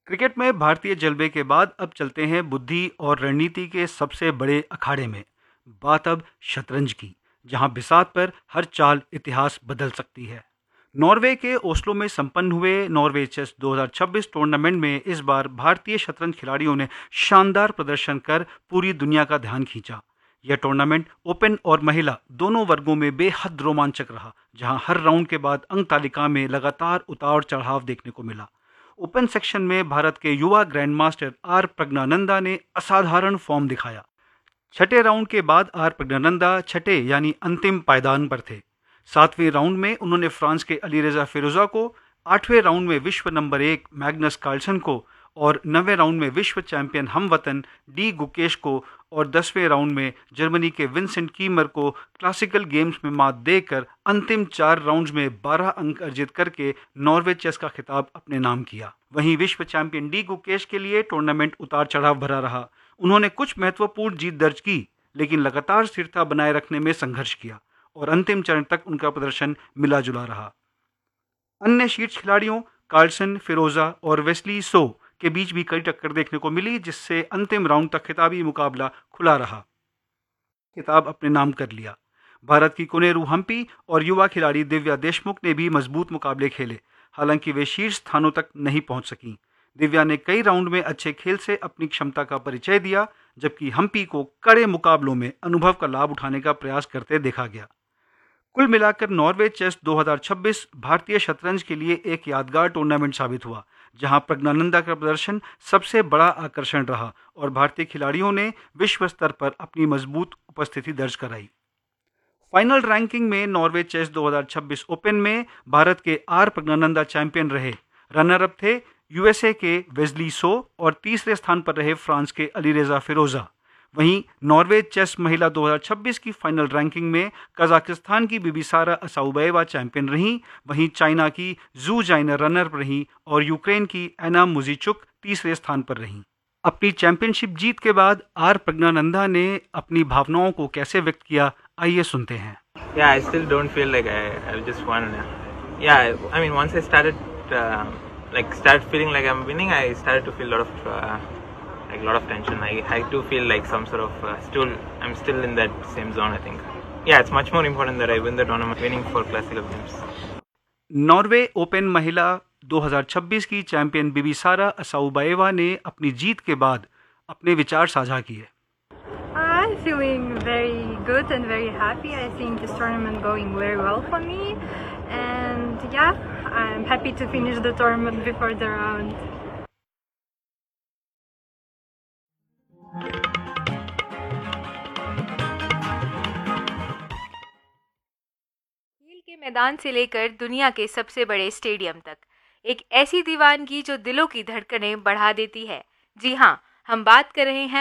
Cricket में भारतीय जलवे के बाद अब चलते हैं बुद्धि और रणनीति के सबसे बड़े अखाड़े में। बात अब शतरंज की, जहां बिसात पर हर चाल इतिहास बदल सकती है। नॉर्वे के ओस्लो में संपन्न हुए नॉर्वे चेस 2026 टूर्नामेंट में इस बार भारतीय शतरंज खिलाड़ियों ने शानदार प्रदर्शन कर पूरी दुनिया का ध्यान खींचा। यह टूर्नामेंट ओपन और महिला दोनों वर्गों में बेहद रोमांचक रहा, जहां हर राउंड के बाद अंक तालिका में लगातार उतार चढ़ाव देखने को मिला। ओपन सेक्शन में भारत के युवा ग्रैंड मास्टर आर प्रज्ञानंदा ने असाधारण फॉर्म दिखाया। छठे राउंड के बाद आर प्रज्ञानंदा छठे यानी अंतिम पायदान पर थे। सातवें राउंड में उन्होंने फ्रांस के अलीरेजा फिरोजा को, आठवें राउंड में विश्व नंबर 1 मैग्नस कार्लसन को और 9वें राउंड में विश्व चैंपियन हमवतन डी गुकेश को और 10वें राउंड में जर्मनी के विंसेंट कीमर को क्लासिकल गेम्स में मात देकर अंतिम 4 राउंड्स में 12 अंक अर्जित करके नॉर्वे चेस का खिताब अपने नाम किया। वहीं विश्व चैंपियन डी गुकेश के लिए टूर्नामेंट उतार चढ़ाव भरा रहा। उन्होंने कुछ महत्वपूर्ण जीत दर्ज की, लेकिन लगातार स्थिरता बनाए रखने में संघर्ष किया और अंतिम चरण तक उनका प्रदर्शन मिला जुला रहा। अन्य शीर्ष खिलाड़ियों कार्लसन, फिरोजा और वेस्ली सो के बीच भी कड़ी टक्कर देखने को मिली, जिससे अंतिम राउंड तक खिताबी मुकाबला खुला रहा। खिताब अपने नाम कर लिया। भारत की कोनेरू हम्पी और युवा खिलाड़ी दिव्या देशमुख ने भी मजबूत मुकाबले खेले, हालांकि वे शीर्ष स्थानों तक नहीं पहुंच सकीं। दिव्या ने कई राउंड में अच्छे खेल से अपनी क्षमता का परिचय दिया, जबकि हम्पी को कड़े मुकाबलों में अनुभव का लाभ उठाने का प्रयास करते देखा गया। कुल मिलाकर नॉर्वे चेस 2026 भारतीय शतरंज के लिए एक यादगार टूर्नामेंट साबित हुआ, जहां प्रज्ञानंदा का प्रदर्शन सबसे बड़ा आकर्षण रहा और भारतीय खिलाड़ियों ने विश्व स्तर पर अपनी मजबूत उपस्थिति दर्ज कराई। फाइनल रैंकिंग में नॉर्वे चेस 2026 ओपन में भारत के आर प्रज्ञानंदा चैंपियन रहे। रनर अप थे यूएसए के वेस्ली सो और तीसरे स्थान पर रहे फ्रांस के अलीरेजा फिरोजा। वहीं नॉर्वे चेस महिला 2026 की फाइनल रैंकिंग में कजाकिस्तान की बिबिसारा असाउबाएवा चैंपियन रहीं, वहीं चाइना की जू जाइनर रनर रहीं और यूक्रेन की एना मुजीचुक तीसरे स्थान पर रहीं। अपनी चैंपियनशिप जीत के बाद आर प्रज्ञानंदा ने अपनी भावनाओं को कैसे व्यक्त किया, आइए सुनते हैं। Yeah, I still don't feel like I just won. Yeah, I mean, once I started feeling like I'm winning, I started to feel a lot of tension. I do feel like some sort of I'm still in that same zone, I think. Yeah, it's much more important that I win the tournament, winning for classical games. Norway open महिला 2026 की champion बिबिसारा असाउबाएवा ने अपनी जीत के बाद अपने विचार साझा किए। I'm feeling very good and very happy. I think this tournament going very well for me, and yeah, I'm happy to finish the tournament before the round. खेल के मैदान से लेकर दुनिया के सबसे बड़े स्टेडियम तक एक ऐसी दीवानगी जो दिलों की धड़कनें बढ़ा देती है। जी हाँ, हम बात कर रहे हैं